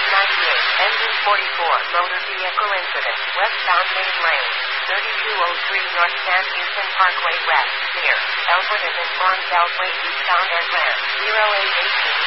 Engine 44, motor vehicle incident, westbound Main Lane, 3203 North San Houston Parkway West, near Elwood and Informed Beltway eastbound and ramp, 0818.